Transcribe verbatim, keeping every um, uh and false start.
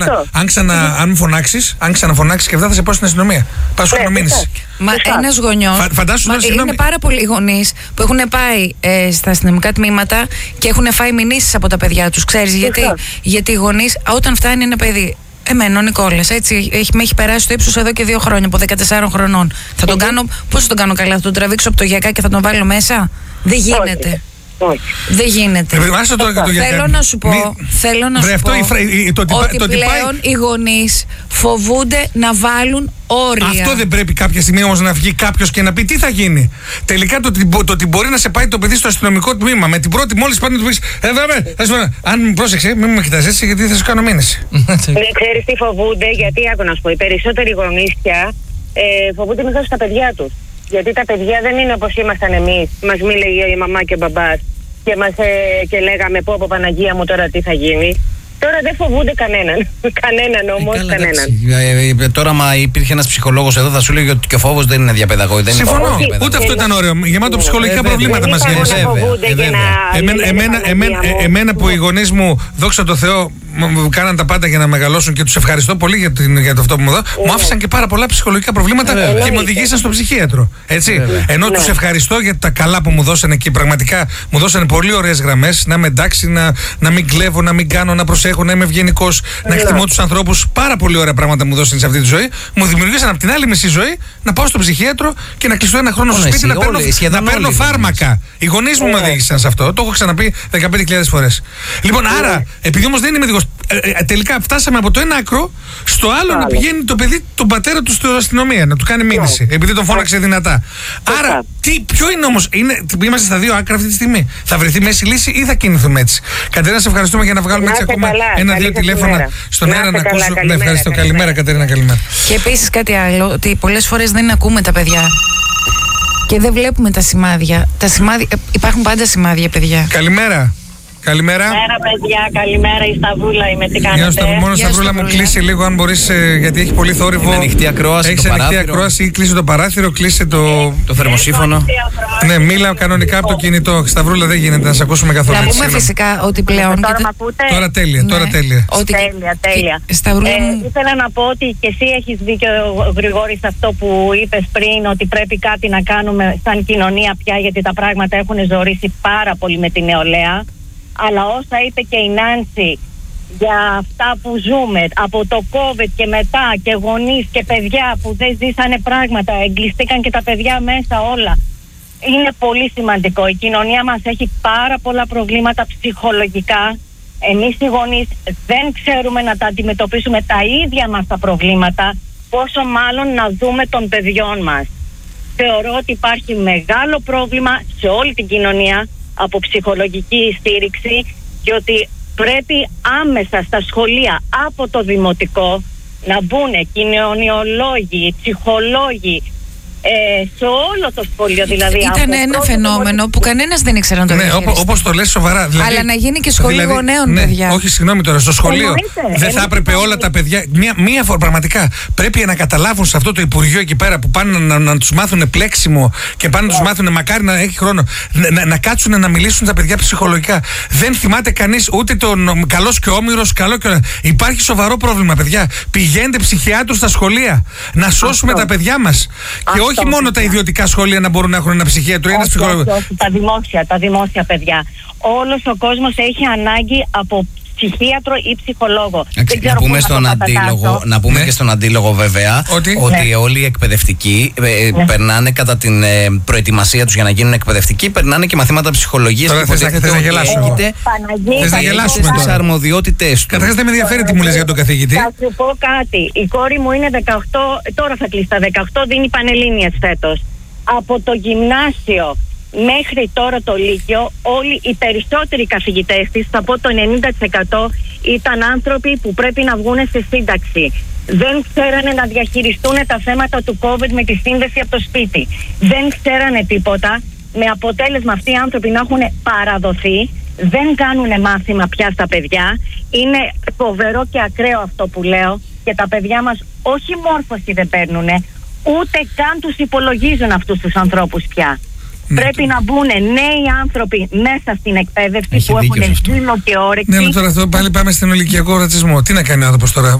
Αν, ξανα, αν φωνάξεις, αν ξαναφωνάξεις και αυτά θα σε πάω στην αστυνομία. Πας σου χρονομήνεις. Μα ένας γονιός. Φα, φαντάσου μα, είναι πάρα πολλοί γονείς που έχουν πάει ε, στα αστυνομικά τμήματα και έχουν φάει μηνύσεις από τα παιδιά τους. Ξέρεις γιατί? Γιατί οι γονείς, όταν φτάνει ένα παιδί. Εμένα ο Νικόλας, έτσι, έχει, με έχει περάσει το ύψος εδώ και δύο χρόνια, από δεκατεσσάρων χρονών. Θα τον κάνω, πώς θα τον κάνω καλά, θα τον τραβήξω από το γιακά και θα τον βάλω μέσα? Δεν γίνεται. Όχι. Δεν γίνεται. Ε, το, το, το, θέλω να σου πω, Μη... θέλω να Βρε, σου πω αυτό, η, το, το, ότι το, πλέον πάει... οι γονείς φοβούνται να βάλουν όρια. Αυτό δεν πρέπει κάποια στιγμή όμως να βγει κάποιος και να πει τι θα γίνει. Τελικά το, το, το ότι μπορεί να σε πάει το παιδί στο αστυνομικό τμήμα με την πρώτη μόλις πάνε να του πεις ε, αν πρόσεξε, μην με κοιτάς έτσι γιατί θα σου κάνω μήνυση. Δεν ξέρεις τι φοβούνται, γιατί άκου να σου πω, οι περισσότεροι γονείς πια ε, φοβούνται να δώσουν τα παιδιά τους. Γιατί τα παιδιά δεν είναι όπως ήμασταν εμείς. Μας μίλεγε η μαμά και ο μπαμπάς και, μας, ε, και λέγαμε πω από Παναγία μου τώρα τι θα γίνει. Τώρα δεν φοβούνται κανέναν. Κανέναν όμως, ε, κανέναν. Ε, ε, τώρα, μα υπήρχε ένας ψυχολόγος εδώ, θα σου λέγει ότι και ο φόβος δεν είναι διαπαιδαγωγή. Συμφωνώ. Όχι, ούτε αυτό ήταν ωραίο. Γεμάτο ψυχολογικά ε, προβλήματα μας γέμισε. Εμένα που οι γονείς μου, δόξα τω Θεώ, κάναν τα πάντα για να μεγαλώσουν και τους ευχαριστώ πολύ για, την, για το αυτό που μου δω. Μου άφησαν και πάρα πολλά ψυχολογικά προβλήματα ε, και με οδηγήσαν στο ψυχίατρο. Έτσι. Ε, Ενώ ναι. τους ευχαριστώ για τα καλά που μου δώσανε και πραγματικά μου δώσανε πολύ ωραίες γραμμές. Να είμαι εντάξει, να, να μην κλέβω, να μην κάνω, να προσέχω, να είμαι ευγενικός, να εκτιμώ τους ανθρώπους. Πάρα πολύ ωραία πράγματα μου δώσανε σε αυτή τη ζωή. Μου δημιουργήσαν από την άλλη μισή ζωή να πάω στο ψυχίατρο και να κλειστώ ένα χρόνο στο σπίτι να παίρνω, να παίρνω φάρμακα. Οι γονείς μου με οδήγησαν σε αυτό. Το έχω ξαναπεί δεκαπέντε χιλιάδες φορές. Λοιπόν, άρα, επειδή όμως δεν είμαι δικός. Ε, ε, τελικά φτάσαμε από το ένα άκρο στο άλλο να πηγαίνει το παιδί τον πατέρα του στην αστυνομία να του κάνει μήνυση επειδή τον φώναξε δυνατά. Άρα τι, ποιο είναι όμως, είναι, είμαστε στα δύο άκρα αυτή τη στιγμή. Θα βρεθεί μέση λύση ή θα κινηθούμε έτσι? Κατερίνα, σε ευχαριστούμε για να βγάλουμε έτσι ακόμα ένα-δύο τηλέφωνα στον αέρα να ακούσουμε. Ναι, ευχαριστώ. Καλημέρα, Κατερίνα, καλημέρα. Και επίσης κάτι άλλο, ότι πολλές φορές δεν ακούμε τα παιδιά και δεν βλέπουμε τα σημάδια. Τα σημάδια, υπάρχουν πάντα σημάδια, παιδιά. Καλημέρα. Καλημέρα. Καλημέρα, παιδιά. Καλημέρα, η Σταυρούλα είμαι. Τι κάνετε? Για να μόνο Σταυρούλα μου, κλείσει λίγο αν μπορείς, ε, γιατί έχει πολύ θόρυβο. Είναι ανοιχτή ακρόαση. Έχεις ανοιχτή ακρόαση, κλείσε το παράθυρο, κλείσε το, το θερμοσύφωνο. Ναι, μίλα κανονικά από το κινητό. Σταυρούλα, δεν γίνεται να σε ακούσουμε καθόλου. Να πούμε φυσικά ότι πλέον. Τώρα με ακούτε? Τώρα τέλεια, τώρα τέλεια. Τέλεια, τέλεια. Ήθελα να πω ότι και εσύ έχεις δίκιο, Γρηγόρη, σε αυτό που είπες πριν, ότι πρέπει κάτι να κάνουμε σαν κοινωνία πια, γιατί τα πράγματα έχουν ζορίσει πάρα πολύ με τη νεολαία. Αλλά όσα είπε και η Νάνση για αυτά που ζούμε από το COVID και μετά, και γονείς και παιδιά που δεν ζήσανε πράγματα, εγκλειστήκαν και τα παιδιά μέσα όλα, είναι πολύ σημαντικό. Η κοινωνία μας έχει πάρα πολλά προβλήματα ψυχολογικά. Εμείς οι γονείς δεν ξέρουμε να τα αντιμετωπίσουμε τα ίδια μας τα προβλήματα, πόσο μάλλον να δούμε των παιδιών μας. Θεωρώ ότι υπάρχει μεγάλο πρόβλημα σε όλη την κοινωνία από ψυχολογική στήριξη και ότι πρέπει άμεσα στα σχολεία από το δημοτικό να μπουν κοινωνιολόγοι, ψυχολόγοι, ε, σε όλο το σχολείο δηλαδή. Ήταν ένα φαινόμενο που κανένας δεν ήξερε να το διαχειριστεί. Ναι, όπως το λες σοβαρά. Δηλαδή, αλλά να γίνει και σχολείο δηλαδή, γονέων, ναι, παιδιά. Όχι, συγγνώμη τώρα, στο σχολείο εννοείται, δεν θα έπρεπε όλα τα παιδιά. Μία, μία φορά πραγματικά πρέπει να καταλάβουν σε αυτό το Υπουργείο εκεί πέρα που πάνε να, να, να τους μάθουν πλέξιμο και πάνε να τους μάθουν, μακάρι να έχει χρόνο, να, να, να κάτσουν να μιλήσουν τα παιδιά ψυχολογικά. Δεν θυμάται κανείς ούτε τον καλός και όμηρος, καλό και. Υπάρχει σοβαρό πρόβλημα, παιδιά. Πηγαίνετε ψυχιάτρους στα σχολεία να σώσουμε αυτό. Τα παιδιά μας. Και όχι μόνο τα ιδιωτικά σχολεία να μπορούν να έχουν ένα ψυχίατρο ή ένα ψυχολόγο. Τα δημόσια, τα δημόσια παιδιά. Όλος ο κόσμος έχει ανάγκη από ψυχίατρο ή ψυχολόγο. Άξι, να πούμε, στον αντίλογο, να πούμε ναι. και στον αντίλογο βέβαια ότι, ότι ναι. όλοι οι εκπαιδευτικοί ε, ναι. περνάνε κατά την ε, προετοιμασία τους για να γίνουν εκπαιδευτικοί, περνάνε και μαθήματα ψυχολογίας. Τώρα θες να γελάσουμε. Θες να γελάσουμε στις αρμοδιότητες του. Καταρχάς δεν με ενδιαφέρει τι μου λες για τον καθηγητή. Θα σου πω κάτι. Η κόρη μου είναι δεκαοκτώ, τώρα θα κλείσει τα δεκαοκτώ, δίνει πανελλήνιες φέτος. Από το γυμνάσιο μέχρι τώρα το Λύκειο, όλοι οι περισσότεροι καθηγητές της, θα πω το ενενήντα τοις εκατό, ήταν άνθρωποι που πρέπει να βγουν σε σύνταξη. Δεν ξέρανε να διαχειριστούν τα θέματα του COVID με τη σύνδεση από το σπίτι. Δεν ξέρανε τίποτα. Με αποτέλεσμα αυτοί οι άνθρωποι να έχουν παραδοθεί. Δεν κάνουν μάθημα πια στα παιδιά. Είναι φοβερό και ακραίο αυτό που λέω. Και τα παιδιά μας όχι μόρφωση δεν παίρνουν, ούτε καν τους υπολογίζουν αυτούς τους ανθρώπους πια. Ναι. Πρέπει να μπουν νέοι άνθρωποι μέσα στην εκπαίδευση. Έχει που έχουν ζήλο και όρεξη. Ναι, τώρα αυτό πάλι πάμε στον ηλικιακό ρατσισμό. Τι να κάνει ο άνθρωπος τώρα.